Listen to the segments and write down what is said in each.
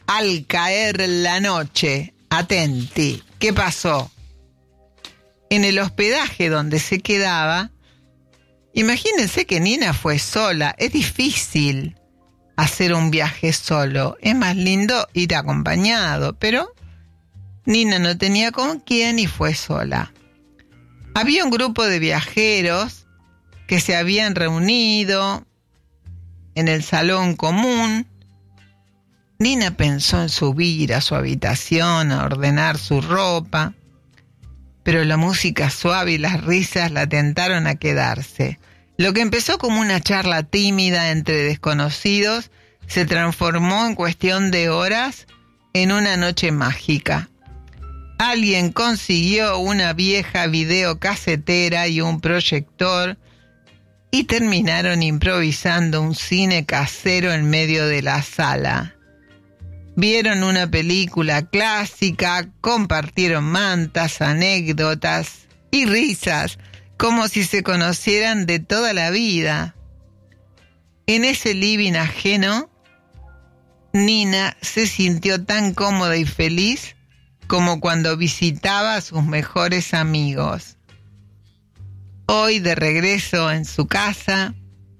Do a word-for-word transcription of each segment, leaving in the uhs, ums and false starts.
al caer la noche. Atenti, ¿qué pasó? En el hospedaje donde se quedaba, imagínense que Nina fue sola. Es difícil hacer un viaje solo. Es más lindo ir acompañado, pero Nina no tenía con quién y fue sola. Había un grupo de viajeros que se habían reunido en el salón común. Nina pensó en subir a su habitación, a ordenar su ropa, pero la música suave y las risas la tentaron a quedarse. Lo que empezó como una charla tímida entre desconocidos se transformó en cuestión de horas en una noche mágica. Alguien consiguió una vieja videocasetera y un proyector y terminaron improvisando un cine casero en medio de la sala. Vieron una película clásica, compartieron mantas, anécdotas y risas, como si se conocieran de toda la vida. En ese living ajeno, Nina se sintió tan cómoda y feliz como cuando visitaba a sus mejores amigos. Hoy, de regreso en su casa,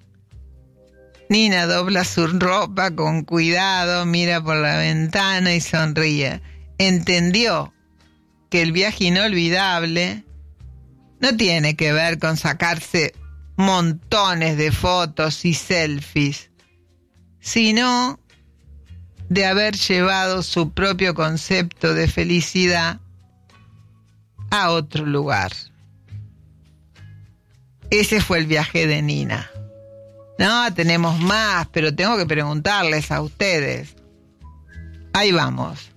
Nina dobla su ropa con cuidado, mira por la ventana y sonríe. Entendió que el viaje inolvidable no tiene que ver con sacarse montones de fotos y selfies, sino de haber llevado su propio concepto de felicidad a otro lugar. Ese fue el viaje de Nina. No, tenemos más, pero tengo que preguntarles a ustedes. Ahí vamos.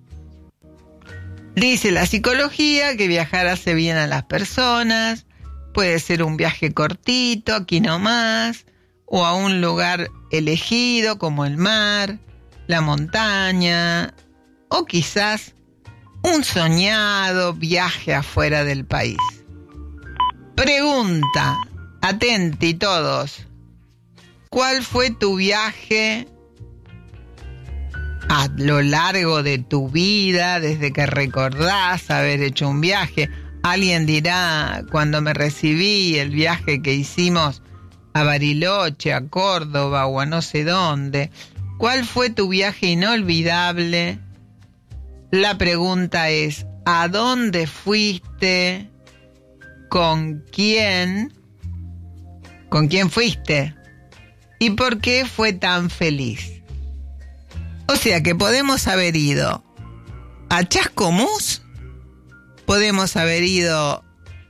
Dice la psicología que viajar hace bien a las personas. Puede ser un viaje cortito, aquí nomás, o a un lugar elegido como el mar, la montaña, o quizás un soñado viaje afuera del país. Pregunta, atenti todos. ¿Cuál fue tu viaje a lo largo de tu vida, desde que recordás haber hecho un viaje? Alguien dirá, cuando me recibí, el viaje que hicimos a Bariloche, a Córdoba o a no sé dónde. ¿Cuál fue tu viaje inolvidable? La pregunta es, ¿a dónde fuiste? ¿Con quién? ¿Con quién fuiste? ¿Y por qué fue tan feliz? O sea que podemos haber ido a Chascomús, podemos haber ido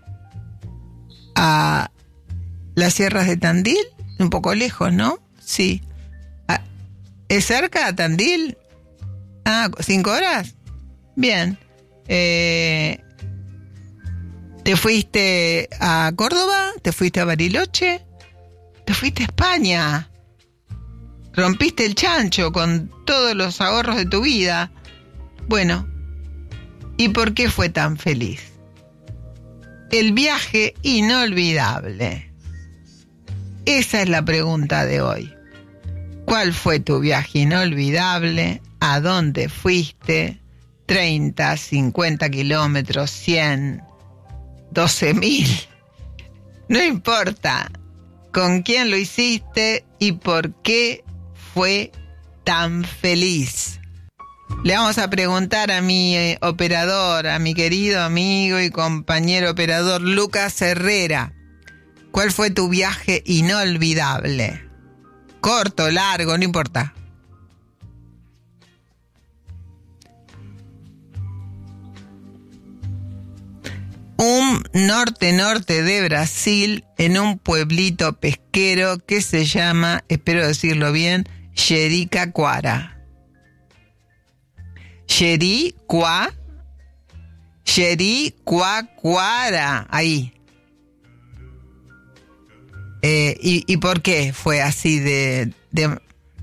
a las sierras de Tandil, un poco lejos, ¿no? Sí. ¿Es cerca a Tandil? Ah, ¿cinco horas? Bien. Eh, ¿Te fuiste a Córdoba? ¿Te fuiste a Bariloche? ¿Te fuiste a España? ¿Rompiste el chancho con todos los ahorros de tu vida? Bueno, ¿y por qué fue tan feliz? El viaje inolvidable. Esa es la pregunta de hoy. ¿Cuál fue tu viaje inolvidable? ¿A dónde fuiste? treinta, cincuenta kilómetros, cien, doce mil. No importa con quién lo hiciste y por qué fue tan feliz. Le vamos a preguntar a mi eh, operador, a mi querido amigo y compañero operador Lucas Herrera, ¿cuál fue tu viaje inolvidable? Corto, largo, no importa. Un norte-norte de Brasil, en un pueblito pesquero que se llama, espero decirlo bien, Jericoacoara. Jericoa, Jericoacoara, ahí. Eh, y, ¿Y por qué fue así de, de...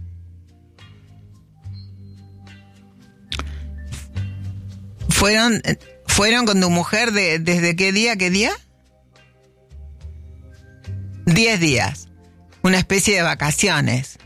Fueron... ¿Fueron con tu mujer de, desde qué día, qué día? Diez días. Una especie de vacaciones.